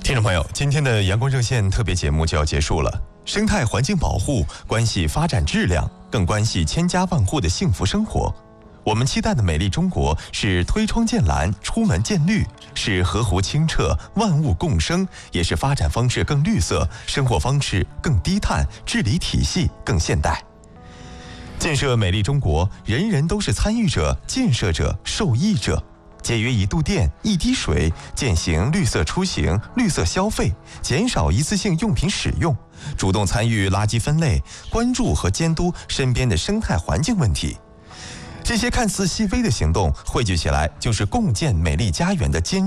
听众朋友，今天的阳光热线特别节目就要结束了。生态环境保护关系发展质量，更关系千家万户的幸福生活。我们期待的美丽中国是推窗见蓝，出门见绿，是河湖清澈，万物共生，也是发展方式更绿色，生活方式更低碳，治理体系更现代。建设美丽中国，人人都是参与者、建设者、受益者。节约1度电、1滴水，践行绿色出行、绿色消费，减少一次性用品使用，主动参与垃圾分类，关注和监督身边的生态环境问题。这些看似细微的行动汇聚起来，就是共建美丽家园的坚